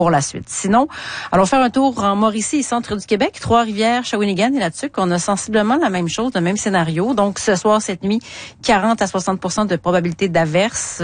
pour la suite. Sinon, allons faire un tour en Mauricie et centre du Québec, Trois-Rivières, Shawinigan et là-dessus, on a sensiblement la même chose, le même scénario. Donc, ce soir, cette nuit, 40 à 60% de probabilité d'averse,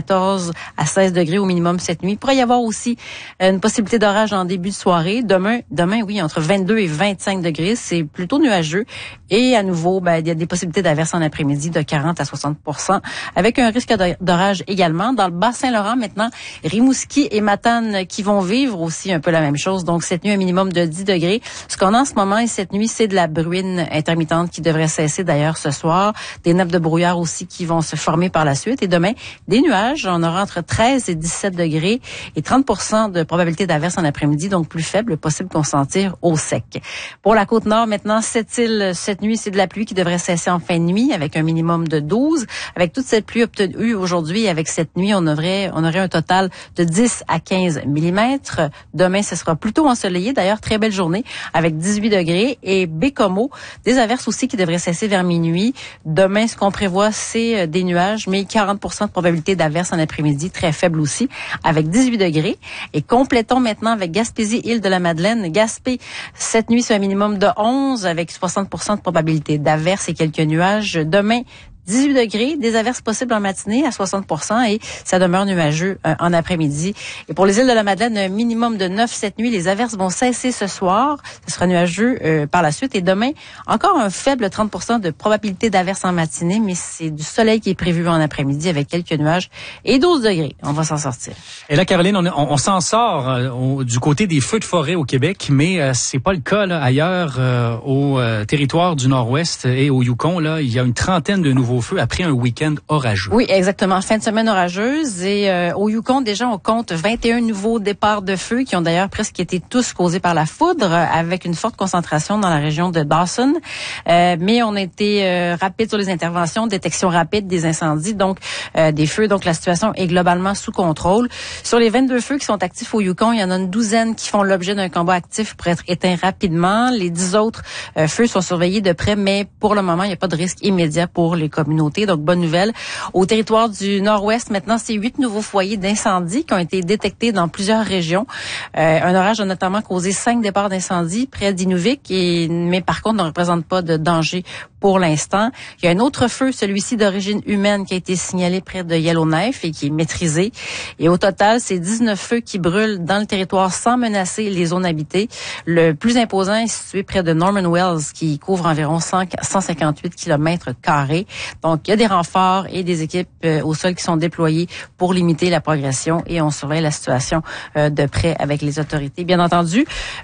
14 à 16 degrés au minimum cette nuit. Il pourrait y avoir aussi une possibilité d'orage en début de soirée. Demain, oui, entre 22 et 25 degrés, c'est plutôt nuageux. Et à nouveau, il y a des possibilités d'averse en après-midi de 40 à 60%, avec un risque d'orage également. Dans le Bas-Saint-Laurent, maintenant, Rimouski et Matane qui vont vivre aussi un peu la même chose. Donc, cette nuit, un minimum de 10 degrés. Ce qu'on a en ce moment et cette nuit, c'est de la bruine intermittente qui devrait cesser d'ailleurs ce soir. Des nappes de brouillard aussi qui vont se former par la suite. Et demain, des nuages. On aura entre 13 et 17 degrés et 30% de probabilité d'averse en après-midi, donc plus faible, possible qu'on s'en tire au sec. Pour la Côte-Nord, maintenant, cette nuit, c'est de la pluie qui devrait cesser en fin de nuit avec un minimum de 12. Avec toute cette pluie obtenue aujourd'hui, avec cette nuit, on aurait un total de 10 à 15 millimètres. Demain, ce sera plutôt ensoleillé. D'ailleurs, très belle journée avec 18 degrés. Et Bécomo, des averses aussi qui devraient cesser vers minuit. Demain, ce qu'on prévoit, c'est des nuages, mais 40% de probabilité d'averse en après-midi, très faible aussi, avec 18 degrés. Et complétons maintenant avec Gaspésie, Île-de-la-Madeleine. Gaspé, cette nuit, c'est un minimum de 11 avec 60% de probabilité d'averse et quelques nuages. Demain, 18 degrés, des averses possibles en matinée à 60% et ça demeure nuageux en après-midi. Et pour les îles de la Madeleine, un minimum de 9 cette nuit. Les averses vont cesser ce soir. Ce sera nuageux par la suite. Et demain, encore un faible 30% de probabilité d'averses en matinée, mais c'est du soleil qui est prévu en après-midi avec quelques nuages et 12 degrés. On va s'en sortir. Et là, Caroline, on s'en sort du côté des feux de forêt au Québec, mais c'est pas le cas là, ailleurs au territoire du Nord-Ouest et au Yukon. Là, il y a une trentaine de nouveaux feu après un week-end orageux. Oui, exactement. Fin de semaine orageuse. Et au Yukon, déjà, on compte 21 nouveaux départs de feu qui ont d'ailleurs presque été tous causés par la foudre, avec une forte concentration dans la région de Dawson. Mais on a été rapide sur les interventions, détection rapide des incendies, donc des feux. Donc, la situation est globalement sous contrôle. Sur les 22 feux qui sont actifs au Yukon, il y en a une douzaine qui font l'objet d'un combat actif pour être éteints rapidement. Les 10 autres feux sont surveillés de près, mais pour le moment, il n'y a pas de risque immédiat pour les communautés. Donc, bonne nouvelle. Au territoire du Nord-Ouest, maintenant, c'est 8 nouveaux foyers d'incendie qui ont été détectés dans plusieurs régions. Un orage a notamment causé 5 départs d'incendie près d'Inuvik, mais par contre, ne représente pas de danger pour l'instant. Il y a un autre feu, celui-ci d'origine humaine, qui a été signalé près de Yellowknife et qui est maîtrisé. Et au total, c'est 19 feux qui brûlent dans le territoire sans menacer les zones habitées. Le plus imposant est situé près de Norman Wells, qui couvre environ 158 km². Donc, il y a des renforts et des équipes au sol qui sont déployées pour limiter la progression et on surveille la situation de près avec les autorités, bien entendu.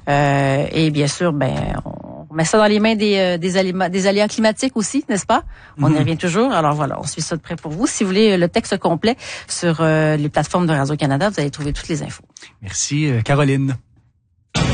Et bien sûr, on met ça dans les mains des aléas climatiques aussi, n'est-ce pas? On y revient toujours. Alors voilà, on suit ça de près pour vous. Si vous voulez le texte complet sur les plateformes de Radio-Canada, vous allez trouver toutes les infos. Merci, Caroline.